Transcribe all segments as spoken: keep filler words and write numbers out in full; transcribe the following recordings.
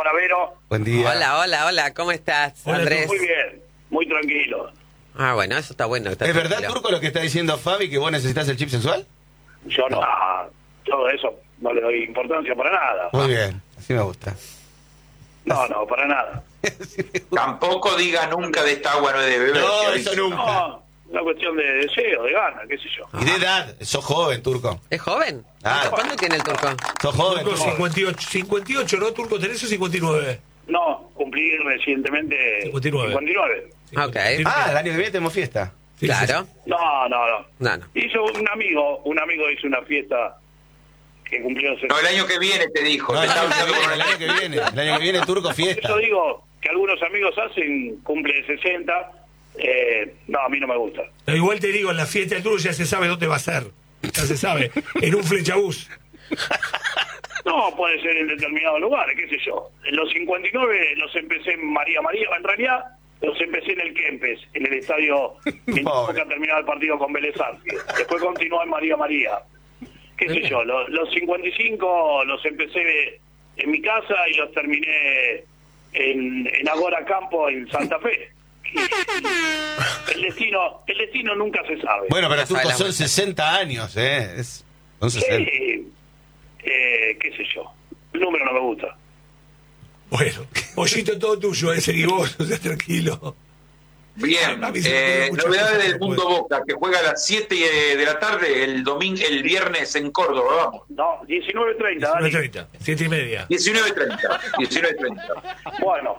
Hola, Vero. Buen día. Hola, hola, hola, ¿cómo estás, Hola, Andrés? Muy bien, muy tranquilo. Ah, bueno, eso está bueno. Está ¿Es verdad, tranquilo. Turco, lo que está diciendo Fabi, que vos necesitas el chip sensual? Yo no, todo eso no le doy importancia para nada. Muy bien, así me gusta. No, no, para nada. Tampoco diga nunca de esta agua no es de beber. No, te eso aviso. nunca. No, una cuestión de deseo, de gana, qué sé yo. Y de edad, sos joven, Turco. ¿Es joven? Ah. ¿Cuándo tiene el turco? Sos joven, Turco Turco. cincuenta y ocho, cincuenta y ocho, ¿no, Turco? ¿Tenés o cincuenta y nueve? No, cumplí recientemente cincuenta y nueve. cincuenta y nueve. Ok. Ah, el año que viene tenemos fiesta. Sí, Claro. sí, No, no, no. No, no. Hizo un amigo, un amigo hizo una fiesta que cumplió... No, el año que viene te dijo. No, te el año estaba que viene, el diciendo- año que viene. El año que viene, Turco, fiesta. Yo digo que algunos amigos hacen, cumple sesenta, eh, no, a mí no me gusta. No, igual te digo, en la fiesta del Turco ya se sabe dónde va a ser. Ya se sabe. En un flechabús. No, puede ser en determinados lugares, qué sé yo. En los cincuenta y nueve los empecé en María María, en realidad los empecé en el Kempes, en el estadio, en Pobre. que terminado el partido con Vélez Sarsfield. Después continuó en María María. Qué sé yo, los, los cincuenta y cinco los empecé en mi casa y los terminé en, en Agora Campo, en Santa Fe. El destino, el destino nunca se sabe. Bueno, pero Ya sabe Turco, la son vuelta. sesenta años, ¿eh? Es- son sesenta. Sí, eh, qué sé yo, el número no me gusta. Bueno, Pollito, todo tuyo, ese y vos, o sea, tranquilo. Bien, A mí se me eh, ocurren muchas novedades cosas del que mundo puede. Boca, que juega a las siete de la tarde el domingo, el viernes en Córdoba, vamos. No, diecinueve treinta, nueve Dani. treinta, siete y media. diecinueve treinta. diecinueve treinta. Bueno,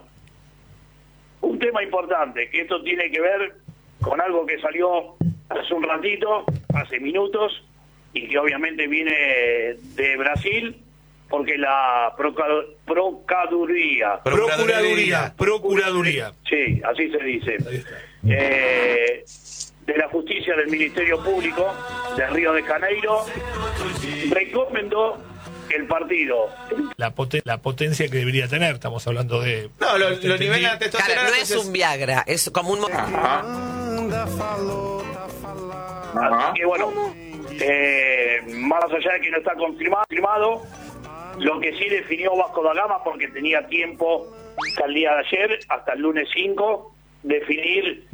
un tema importante, que esto tiene que ver con algo que salió hace un ratito, hace minutos, y que obviamente viene de Brasil, porque la Proca- Procuraduría, Procuraduría, Procuraduría. sí, así se dice, Ahí está. eh, de la Justicia del Ministerio Público de Río de Janeiro, recomendó que el partido... La, poten- la potencia que debería tener, estamos hablando de... No, lo, ¿Te lo entendí? nivelan testosterona. Claro, no es entonces- un Viagra, es como un... mo- Ajá. Así que bueno, eh, más allá de que no está confirmado, confirmado, lo que sí definió Vasco da Gama, porque tenía tiempo hasta el día de ayer, hasta el lunes cinco, definir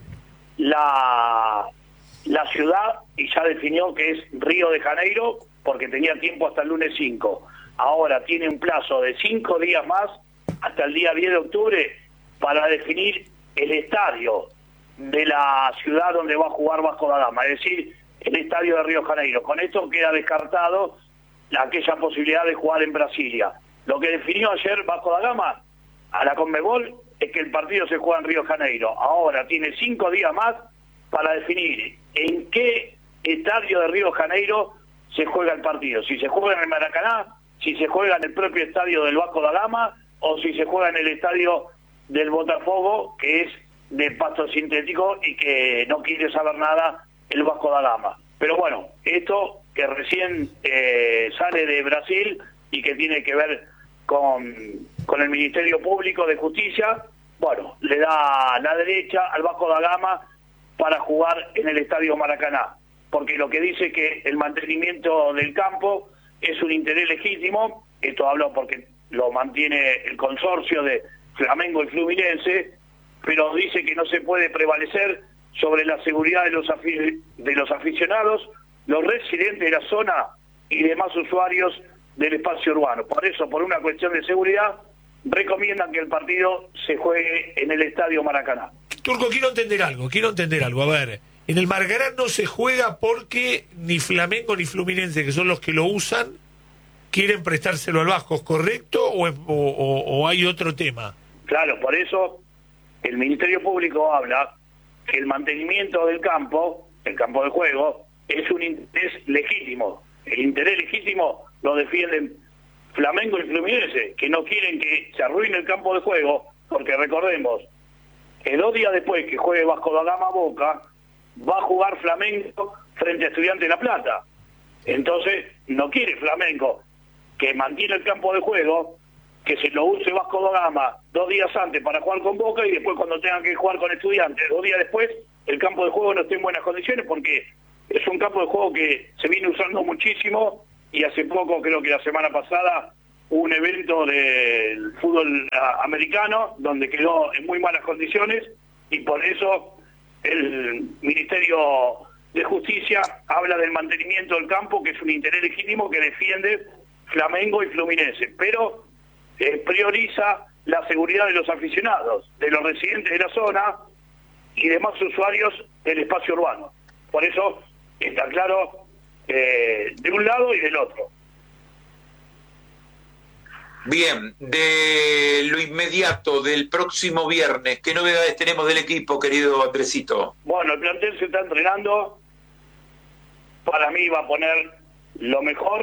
la, la ciudad, y ya definió que es Río de Janeiro, porque tenía tiempo hasta el lunes cinco. Ahora tiene un plazo de cinco días más, hasta el día diez de octubre, para definir el estadio de la ciudad donde va a jugar Vasco da Gama, es decir, el estadio de Río de Janeiro. Con esto queda descartado la, aquella posibilidad de jugar en Brasilia. Lo que definió ayer Vasco da Gama a la Conmebol es que el partido se juega en Río de Janeiro. Ahora tiene cinco días más para definir en qué estadio de Río de Janeiro se juega el partido. Si se juega en el Maracaná, si se juega en el propio estadio del Vasco da Gama o si se juega en el estadio del Botafogo, que es de pasto sintético y que no quiere saber nada el Vasco da Gama. Pero bueno, esto que recién eh, sale de Brasil y que tiene que ver con, con el Ministerio Público de Justicia, bueno, le da la derecha al Vasco da Gama para jugar en el Estadio Maracaná, porque lo que dice que el mantenimiento del campo es un interés legítimo, esto hablo porque lo mantiene el consorcio de Flamengo y Fluminense, pero dice que no se puede prevalecer sobre la seguridad de los, afi- de los aficionados, los residentes de la zona y demás usuarios del espacio urbano. Por eso, por una cuestión de seguridad, recomiendan que el partido se juegue en el Estadio Maracaná. Turco, quiero entender algo, quiero entender algo. A ver, en el Maracaná no se juega porque ni Flamengo ni Fluminense, que son los que lo usan, quieren prestárselo al Vasco, ¿correcto? ¿O, es- o, o- o hay otro tema? Claro, por eso el Ministerio Público habla que el mantenimiento del campo, el campo de juego, es un interés legítimo. El interés legítimo lo defienden Flamengo y Fluminense, que no quieren que se arruine el campo de juego, porque recordemos que dos días después que juegue Vasco da Gama Boca, va a jugar Flamengo frente a Estudiantes de La Plata. Entonces, no quiere Flamengo que mantiene el campo de juego, que se lo use Vasco da Gama dos días antes para jugar con Boca y después cuando tengan que jugar con Estudiantes, dos días después, el campo de juego no esté en buenas condiciones, porque es un campo de juego que se viene usando muchísimo y hace poco, creo que la semana pasada, un evento del fútbol a, americano donde quedó en muy malas condiciones y por eso el Ministerio de Justicia habla del mantenimiento del campo, que es un interés legítimo que defiende Flamengo y Fluminense, pero eh, prioriza la seguridad de los aficionados, de los residentes de la zona y demás usuarios del espacio urbano. Por eso está claro eh, de un lado y del otro. Bien, de lo inmediato del próximo viernes, ¿qué novedades tenemos del equipo, querido Andresito? Bueno, el plantel se está entrenando. Para mí va a poner lo mejor.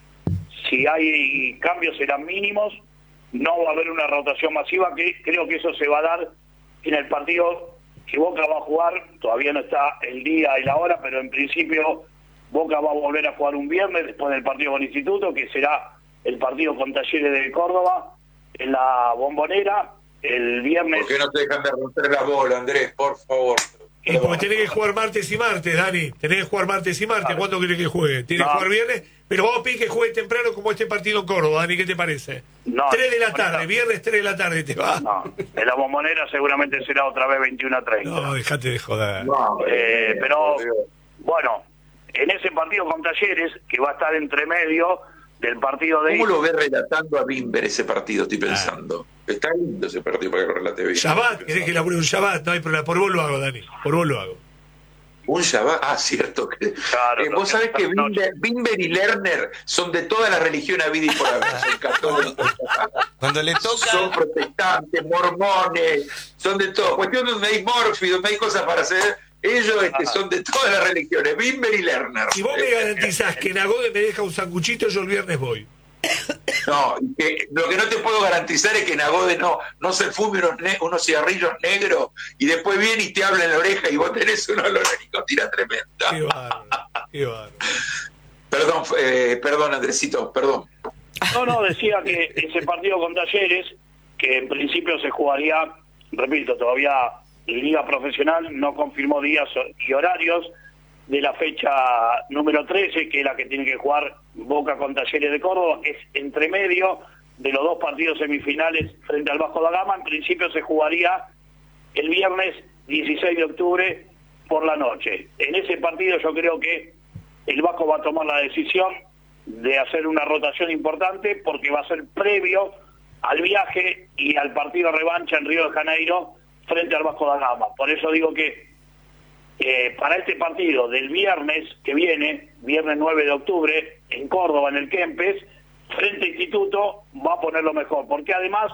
Si hay cambios serán mínimos. No va a haber una rotación masiva, que creo que eso se va a dar en el partido que Boca va a jugar. Todavía no está el día y la hora, pero en principio Boca va a volver a jugar un viernes después del partido con Instituto, que será el partido con Talleres de Córdoba en la Bombonera el viernes. ¿Por qué no te dejan de romper la bola, Andrés? Por favor. Y porque tenés que jugar martes y martes, Dani. Tenés que jugar martes y martes. Claro. ¿Cuándo querés que juegue? Tienes No. que jugar viernes, pero vos pedís que juegue temprano como este partido en Córdoba, Dani. ¿Qué te parece? No, tres de la no, tarde, no. viernes tres de la tarde te va. No, en la Bombonera seguramente será otra vez veintiuno a treinta. No, dejate de joder. No, Eh, pero, por Dios. bueno, en ese partido con Talleres, que va a estar entre medio del partido de... ¿Cómo lo ves relatando a Bimber ese partido? Estoy pensando. Está lindo ese partido para que lo relate bien. Shabbat, querés que labure un Shabbat, no hay problema. Por vos lo hago, Dani. Por vos lo hago. Un Shabbat, ah, cierto. Que, Claro, eh, lo vos que sabés está que en noche. Bimber, Bimber y Lerner son de toda la religión habida y por haber. Son católicos, Cuando le son toca, protestantes, mormones, son de todo. Cuestión donde hay morfi, donde hay cosas para hacer. Ellos este, son de todas las religiones, Bimber y Lerner. Si vos me garantizás que Nagode me deja un sanguchito, yo el viernes voy. No, y que, lo que no te puedo garantizar es que Nagode no, no se fume unos, ne- unos cigarrillos negros y después viene y te habla en la oreja y vos tenés un olor a nicotina tremenda. Qué bárbaro, qué bárbaro. Perdón, eh, perdón, Andresito, perdón. No, no, decía que ese partido con Talleres, que en principio se jugaría, repito, todavía Liga Profesional no confirmó días y horarios de la fecha número trece, que es la que tiene que jugar Boca con Talleres de Córdoba, que es entre medio de los dos partidos semifinales frente al Vasco da Gama. En principio se jugaría el viernes dieciséis de octubre por la noche. En ese partido yo creo que el Vasco va a tomar la decisión de hacer una rotación importante, porque va a ser previo al viaje y al partido revancha en Río de Janeiro frente al Vasco da Gama. Por eso digo que eh, para este partido del viernes que viene, viernes nueve de octubre, en Córdoba, en el Kempes, frente a Instituto, va a poner lo mejor, porque además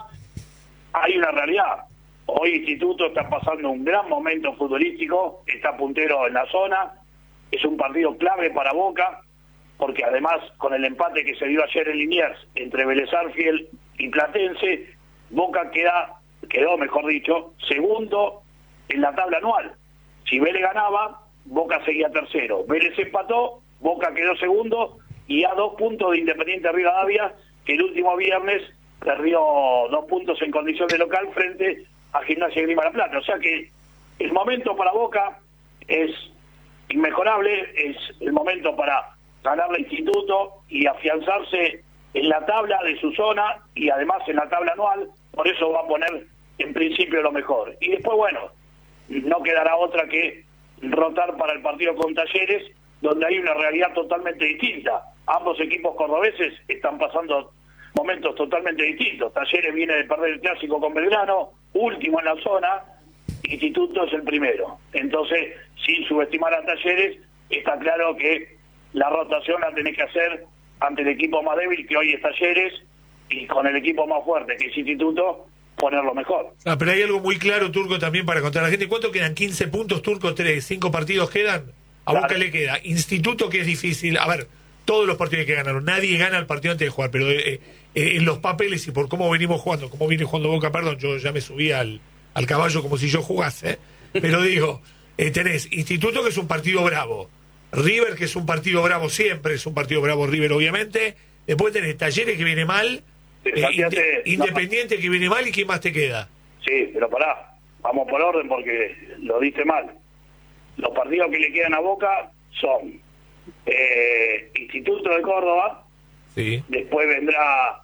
hay una realidad. Hoy Instituto está pasando un gran momento futbolístico, está puntero en la zona, es un partido clave para Boca, porque además con el empate que se dio ayer en Liniers entre Vélez Arfiel y Platense, Boca queda, quedó, mejor dicho, segundo en la tabla anual. Si Vélez ganaba, Boca seguía tercero. Vélez empató, Boca quedó segundo y a dos puntos de Independiente Rivadavia, que el último viernes perdió dos puntos en condición de local frente a Gimnasia y Grima La Plata. O sea que el momento para Boca es inmejorable, es el momento para ganar el Instituto y afianzarse en la tabla de su zona y además en la tabla anual. Por eso va a poner en principio lo mejor. Y después, bueno, no quedará otra que rotar para el partido con Talleres, donde hay una realidad totalmente distinta. Ambos equipos cordobeses están pasando momentos totalmente distintos. Talleres viene de perder el clásico con Belgrano, último en la zona, Instituto es el primero. Entonces, sin subestimar a Talleres, está claro que la rotación la tenés que hacer ante el equipo más débil, que hoy es Talleres, y con el equipo más fuerte, que es Instituto, ponerlo mejor. Ah, pero hay algo muy claro, Turco, también para contar a la gente. ¿Cuánto quedan? ¿quince puntos, Turco? ¿tres? ¿cinco partidos quedan? A Claro. Boca le queda Instituto, que es difícil. A ver, todos los partidos que ganaron. Nadie gana el partido antes de jugar, pero eh, eh, en los papeles y por cómo venimos jugando, cómo viene jugando Boca, perdón, yo ya me subí al, al caballo como si yo jugase. Pero digo, eh, tenés Instituto, que es un partido bravo. River, que es un partido bravo siempre, es un partido bravo River, obviamente. Después tenés Talleres, que viene mal. Sí, Eh, fíjate, Inde- Independiente, que viene mal. ¿Y quién más te queda? Sí, pero pará, vamos por orden porque lo diste mal. Los partidos que le quedan a Boca son eh, Instituto de Córdoba, Sí. después vendrá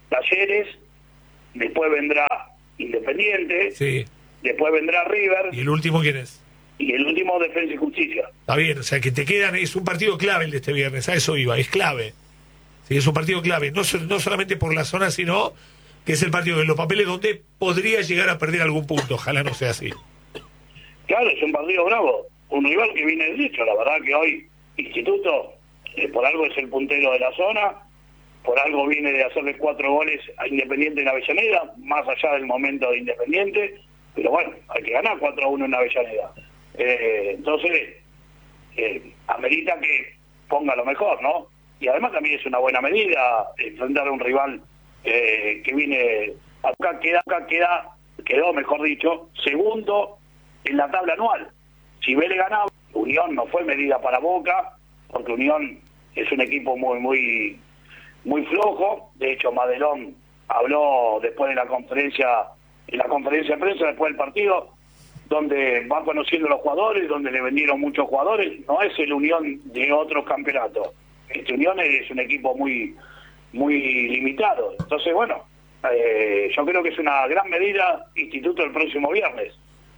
Talleres, después vendrá Independiente, Sí. después vendrá River ¿Y el último quién es? y el último Defensa y Justicia. Está bien, o sea, que te quedan, es un partido clave el de este viernes, a eso iba, es clave. Sí, es un partido clave, no, so- no solamente por la zona, sino que es el partido de los papeles donde podría llegar a perder algún punto, ojalá no sea así. Claro, es un partido bravo, un rival que viene derecho. La verdad que hoy Instituto, eh, por algo es el puntero de la zona, por algo viene de hacerle cuatro goles a Independiente en Avellaneda, más allá del momento de Independiente, pero bueno, hay que ganar cuatro a uno en Avellaneda. Eh, entonces, eh, amerita que ponga lo mejor, ¿no? Y además también es una buena medida enfrentar a un rival eh, que viene, acá queda, acá queda, quedó, mejor dicho, segundo en la tabla anual. Si Vélez ganaba, Unión no fue medida para Boca, porque Unión es un equipo muy, muy, muy flojo. De hecho, Madelón habló después de la conferencia, en la conferencia de prensa, después del partido, donde va conociendo los jugadores, donde le vendieron muchos jugadores. No es el Unión de otros campeonatos. Este Unión es un equipo muy, muy limitado. Entonces, bueno, eh, yo creo que es una gran medida Instituto el próximo viernes.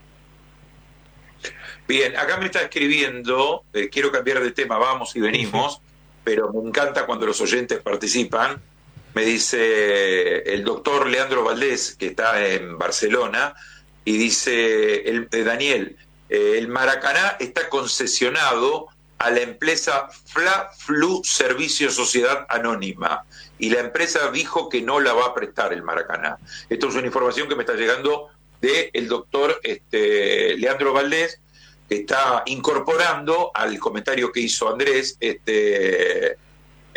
Bien, acá me está escribiendo, eh, quiero cambiar de tema, vamos y venimos, pero me encanta cuando los oyentes participan. Me dice el doctor Leandro Valdés, que está en Barcelona, y dice, el, eh, Daniel, eh, el Maracaná está concesionado a la empresa Fla Flu Servicio Sociedad Anónima, y la empresa dijo que no la va a prestar el Maracaná. Esto es una información que me está llegando del doctor este, Leandro Valdés, que está incorporando al comentario que hizo Andrés este, eh,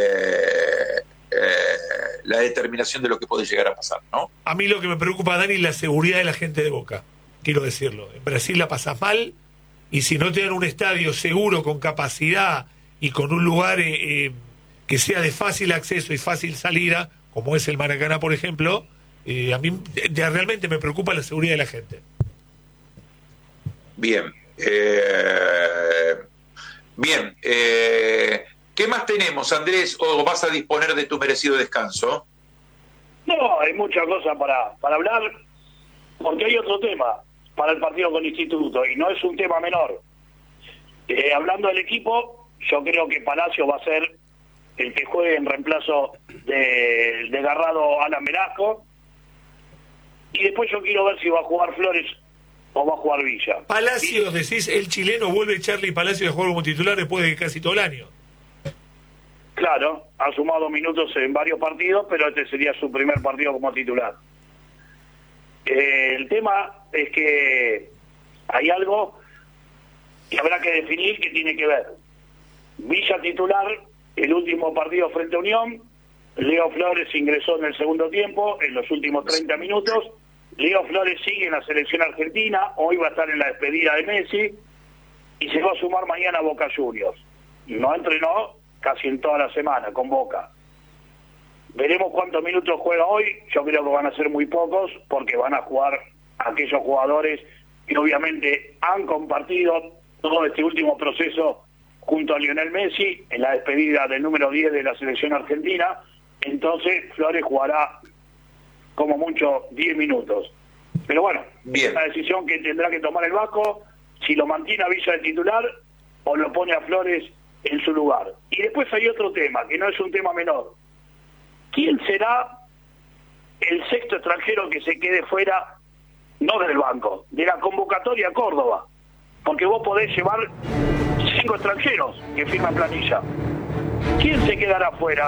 eh, la determinación de lo que puede llegar a pasar, ¿no? A mí lo que me preocupa, Dani, es la seguridad de la gente de Boca, quiero decirlo. En Brasil la pasas mal, y si no te dan un estadio seguro, con capacidad y con un lugar eh, eh, que sea de fácil acceso y fácil salida, como es el Maracaná, por ejemplo, eh, a mí de- de- realmente me preocupa la seguridad de la gente. Bien. Eh, bien. Eh, ¿Qué más tenemos, Andrés? ¿O vas a disponer de tu merecido descanso? No, hay muchas cosas para, para hablar, porque hay otro tema para el partido con Instituto, y no es un tema menor. Eh, hablando del equipo, yo creo que Palacio va a ser el que juegue en reemplazo de, de Garrado Alan Velasco, y después yo quiero ver si va a jugar Flores o va a jugar Villa. Palacios, decís, el chileno vuelve Charlie Palacios a jugar como titular después de casi todo el año. Claro, ha sumado minutos en varios partidos, pero este sería su primer partido como titular. Eh, el tema es que hay algo que habrá que definir que tiene que ver. Villa titular, el último partido frente a Unión, Leo Flores ingresó en el segundo tiempo, en los últimos treinta minutos, Leo Flores sigue en la selección argentina, hoy va a estar en la despedida de Messi, y se va a sumar mañana a Boca Juniors. No entrenó casi en toda la semana con Boca. Veremos cuántos minutos juega hoy. Yo creo que van a ser muy pocos, porque van a jugar aquellos jugadores que obviamente han compartido todo este último proceso junto a Lionel Messi en la despedida del número diez de la selección argentina. Entonces Flores jugará como mucho diez minutos. Pero bueno, Bien. es una decisión que tendrá que tomar el Vasco, si lo mantiene a Villa de titular o lo pone a Flores en su lugar. Y después hay otro tema, que no es un tema menor. ¿Quién será el sexto extranjero que se quede fuera, no del banco, de la convocatoria a Córdoba? Porque vos podés llevar cinco extranjeros que firman planilla. ¿Quién se quedará fuera?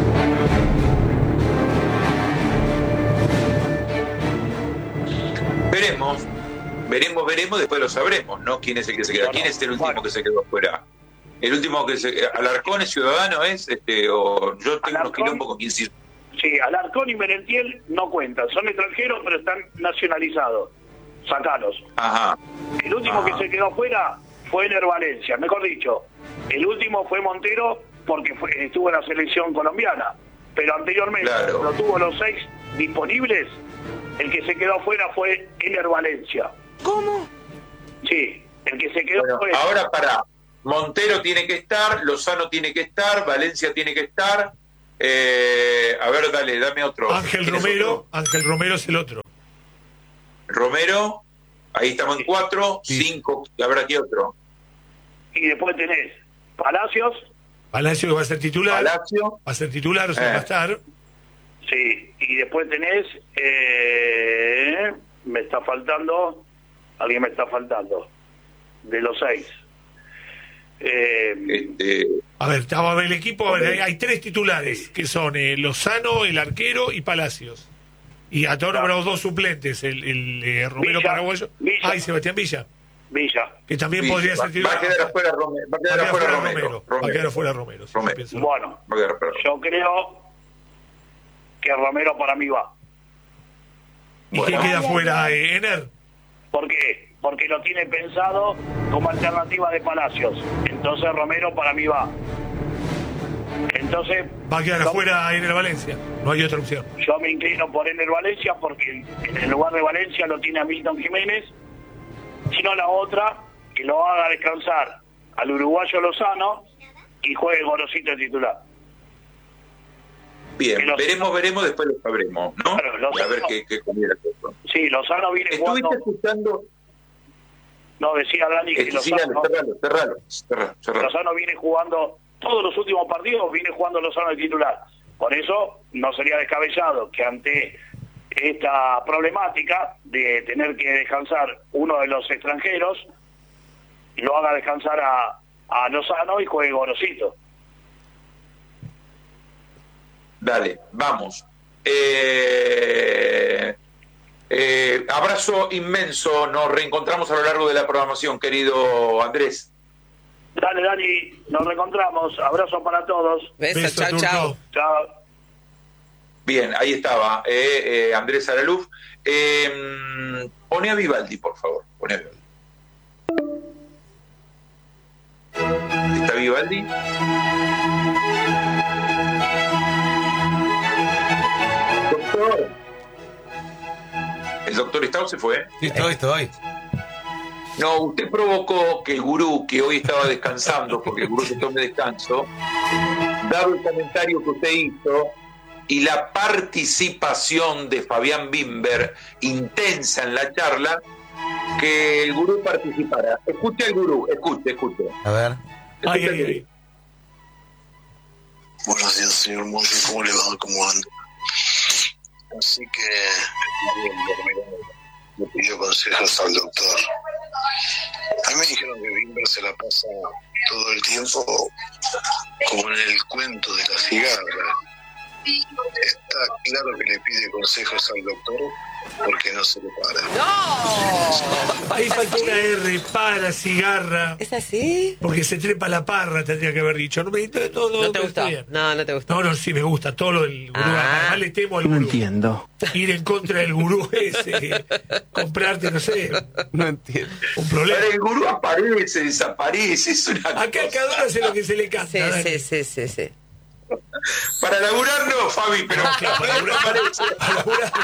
Veremos, veremos, veremos, después lo sabremos, ¿no? ¿Quién es el que se queda? ¿Quién es el último Bueno. que se quedó afuera? El último que se... Alarcón es Ciudadano, ¿es? Este, o yo tengo unos Alarcón. quilombos con quién sí. Sí, Alarcón y Merentiel no cuentan. Son extranjeros, pero están nacionalizados. Sacalos. Ajá. El último Ah. que se quedó fuera fue Ener Valencia, mejor dicho. El último fue Montero porque fue- estuvo en la selección colombiana. Pero anteriormente, Claro. cuando tuvo los seis disponibles, el que se quedó fuera fue Ener Valencia. ¿Cómo? Sí, el que se quedó Bueno, fuera. ahora para Montero tiene que estar, Lozano tiene que estar, Valencia tiene que estar, Eh, a ver, dale, dame otro. Ángel ¿Tienes Romero, otro? Ángel Romero es el otro. Romero, ahí estamos en cuatro, cinco, a ver aquí otro. Y después tenés Palacios, Palacio que va a ser titular. Palacio, Va a ser titular, o sea, Eh. va a estar. sí, y después tenés, eh, me está faltando, alguien me está faltando, de los seis. Eh, este, A ver, vamos a ver el equipo. A ver, hay, hay tres titulares, que son eh, Lozano, el arquero y Palacios. Y a todos nombramos dos suplentes, el, el eh, Romero Villa, paraguayo. Villa. Ah, y Sebastián Villa, Villa. que también Villa. podría Va- ser titular. va a quedar afuera Romero, va a Va quedar a quedar afuera fuera Romero, Romero. Va a Romero. quedar fuera Romero. sí, Romero. pienso. Bueno, Va a quedar afuera. yo creo que Romero para mí va. ¿Y Bueno. quién queda fuera, eh, Ener? ¿Por qué? Porque lo tiene pensado como alternativa de Palacios. Entonces Romero para mí va. Entonces Va a quedar yo- afuera Ener Valencia. No hay otra opción. yo me inclino por Ener Valencia porque en el lugar de Valencia lo tiene a Milton Jiménez. Sino la otra, que lo haga descansar al uruguayo Lozano y juegue Gorosito de titular. Bien, que los- veremos, veremos, después lo sabremos, ¿no? Claro, los- A ver qué, qué comiera esto. Sí, Lozano viene Estuviste jugando... escuchando. No, decía Dani que Este, sí, dale, Lozano... cerralo, cerralo, cerralo, cerralo. Lozano viene jugando, todos los últimos partidos viene jugando Lozano de titular. Por eso no sería descabellado que ante esta problemática de tener que descansar uno de los extranjeros, lo haga descansar a, a Lozano y juegue Gorosito. Dale, vamos. Eh, eh, abrazo inmenso, nos reencontramos a lo largo de la programación, querido Andrés. Dale, Dani, nos reencontramos. Abrazo para todos. Beso, Beso, chau, Turco. chau. Chao. Bien, ahí estaba eh, eh, Andrés Araluf. Eh, pone a Vivaldi, por favor. Pone a Vivaldi. ¿Está Vivaldi? Doctor. El doctor Stau se fue. Sí, estoy, estoy. No, usted provocó que el gurú, que hoy estaba descansando, porque el gurú se tome descanso, dado el comentario que usted hizo y la participación de Fabián Bimber intensa en la charla, que el gurú participara. Escuche al gurú, escuche, escuche. A ver. Ay, Escuche ay, al ay. Buenos días, señor Monge, ¿cómo le va? ¿Cómo anda? Así que le pidió consejos al doctor. A mí me dijeron que Bimber se la pasa todo el tiempo como en el cuento de la cigarra. Está claro que le pide consejos al doctor porque no se le para. ¡No! Ahí falta una R, para, cigarra. ¿Es así? Porque se trepa la parra, tendría que haber dicho. No, me, no, no, ¿No te está gustó? bien. No, no te gustó. No, no, sí me gusta todo lo del gurú. Ah. Además le temo al No gurú. entiendo. Ir en contra del gurú ese, comprarte, no sé, No entiendo. un problema. Pero el gurú aparece, desaparece, es una Acá cosa. cada uno hace lo que se le canta. Sí, Dani. sí, sí, sí, sí. Para laburar no, Fabi, pero Claro, para laburar, aparece. para laburar.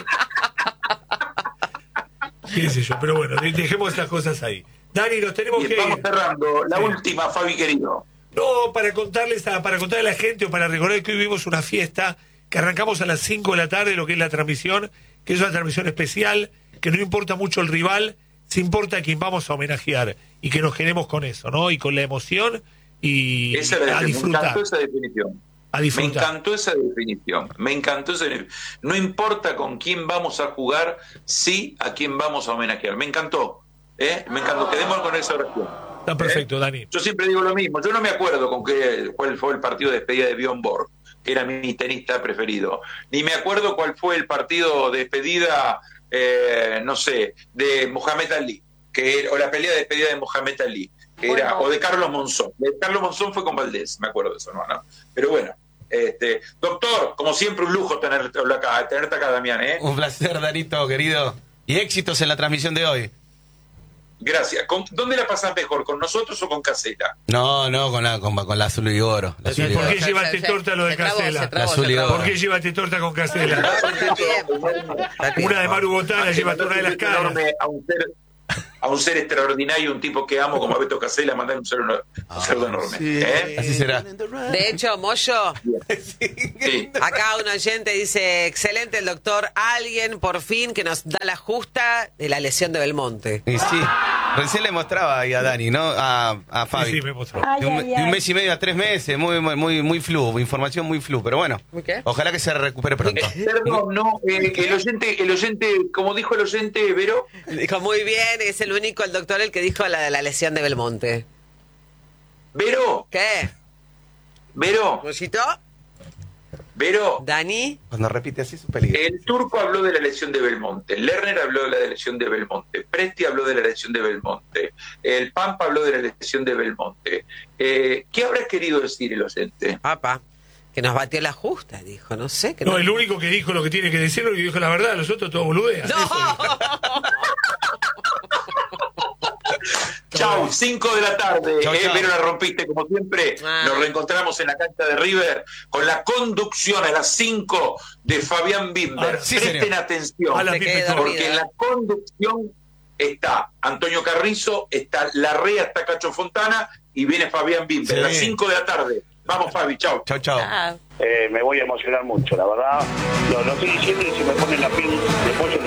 Qué sé yo, pero bueno, de- dejemos estas cosas ahí. Dani, nos tenemos Bien, que vamos ir. cerrando. La Sí. última, Fabi, querido. No, para contarles a, para contarle a la gente o para recordar que hoy vivimos una fiesta que arrancamos a las cinco de la tarde, lo que es la transmisión, que es una transmisión especial, que no importa mucho el rival, se importa a quien vamos a homenajear y que nos quedemos con eso, ¿no? Y con la emoción y Esa era la a me disfrutar. encantó esa definición. A Me disfrutar. encantó esa definición. Me encantó esa definición. No importa con quién vamos a jugar, sí a quién vamos a homenajear. Me encantó. ¿eh? Me encantó. Quedemos con esa oración. Está perfecto, Dani. Yo siempre digo lo mismo. Yo no me acuerdo con qué, cuál fue el partido de despedida de Bjorn Borg, que era mi tenista preferido. Ni me acuerdo cuál fue el partido de despedida, eh, no sé, de Mohamed Ali, que era- o la pelea de despedida de Mohamed Ali, que era, Bueno. o de Carlos Monzón. De Carlos Monzón fue con Valdés, me acuerdo de eso, ¿no? ¿no? Pero bueno, este, doctor, como siempre, un lujo tenerte acá, tenerte acá, Damián, ¿eh? Un placer, Danito, querido. Y éxitos en la transmisión de hoy. Gracias. ¿Con- ¿Dónde la pasas mejor, con nosotros o con Caseta? No, no, con la, con, con la azul y oro. La azul y ¿Por oro. qué llevaste torta lo de Se trabó, Casela? se trabó, La azul se y trabó. oro. ¿Por qué llevaste torta con Casela? Está bien. Está bien. Una de Maru Botana, llévate una de las caras. Enorme a un ser a un ser extraordinario, un tipo que amo como a Beto Casella, mandar un saludo, un saludo enorme. Sí, ¿eh? así será. De hecho, Moyo, Sí. acá un oyente dice, excelente el doctor, alguien por fin que nos da la justa de la lesión de Belmonte. Y sí, recién le mostraba ahí a Dani, ¿no? A, a Fabi. Sí, sí, me mostró. Ay, De un, ay, de un ay. mes y medio a tres meses, muy, muy, muy, muy flu, información muy flu, pero bueno, ¿Qué? ojalá que se recupere pronto. Perdón, no, eh, el oyente, el oyente, como dijo el oyente, Vero, Dijo, muy bien, es el único, el doctor, el que dijo la de la lesión de Belmonte. Vero, ¿Qué? Vero, ¿Mollito? Vero, ¿Dani? Cuando repite así es un peligro. el turco habló de la lesión de Belmonte, Lerner habló de la lesión de Belmonte, Presti habló de la lesión de Belmonte, el Pampa habló de la lesión de Belmonte. Eh, ¿Qué habrá querido decir el oyente? Papá, que nos batió la justa, dijo, no sé. Que No, el único que dijo lo que tiene que decirlo y dijo la verdad, los otros todos boludean. ¡No! Eso. Chau, cinco de la tarde, Chau, eh, chau. Vero, la rompiste como siempre. Ah. Nos reencontramos en la cancha de River con la conducción a las cinco de Fabián Bimber. Ah, sí, Presten señor. atención, A la Se quedó Pipe, dormida. porque en la conducción está Antonio Carrizo, está Larrea, está Cacho Fontana y viene Fabián Bimber. Sí. A las cinco de la tarde. Vamos, Fabi, chau. Chau, chau. Ah. Eh, me voy a emocionar mucho, la verdad. Lo, lo estoy diciendo y se me pone la piel de pollo en